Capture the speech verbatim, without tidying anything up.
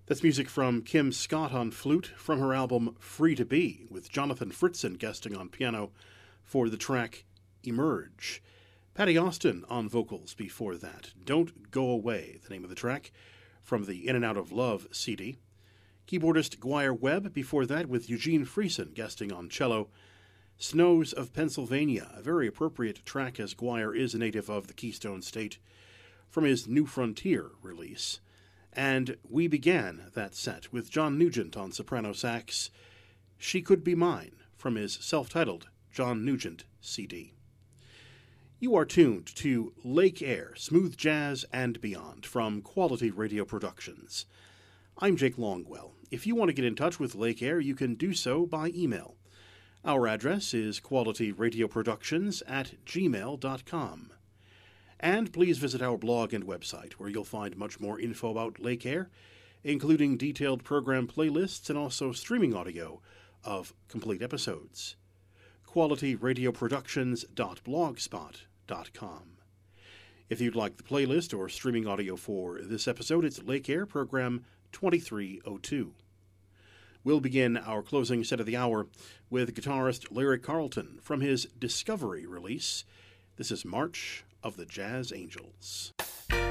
That's music from Kim Scott on flute from her album Free to Be, with Jonathan Fritzen guesting on piano for the track Emerge. Patty Austin on vocals before that. Don't Go Away, the name of the track, from the In and Out of Love C D. Keyboardist Guire Webb before that, with Eugene Friesen guesting on cello. Snows of Pennsylvania, a very appropriate track as Guire is a native of the Keystone State, from his New Frontier release. And we began that set with John Nugent on soprano sax, She Could Be Mine, from his self-titled John Nugent C D. You are tuned to Lake Air, smooth jazz and beyond, from Quality Radio Productions. I'm Jake Longwell. If you want to get in touch with Lake Air, you can do so by email. Our address is qualityradioproductions at gmail dot com. And please visit our blog and website, where you'll find much more info about Lake Air, including detailed program playlists and also streaming audio of complete episodes. quality radio productions dot blogspot dot com. If you'd like the playlist or streaming audio for this episode, it's Lake Air Program twenty-three oh two. We'll begin our closing set of the hour with guitarist Larry Carlton from his Discovery release. This is March of the Jazz Angels.